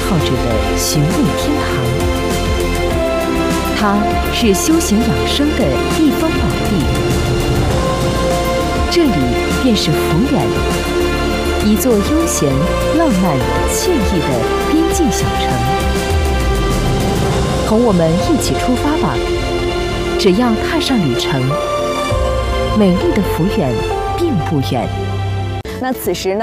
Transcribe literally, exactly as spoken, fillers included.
好者的寻味天堂。它是修行养生的一方宝地，这里便是福源，一座悠闲、浪漫、惬意的边境小城。同我们一起出发吧！只要踏上旅程，美丽的福源并不远。 那此时呢，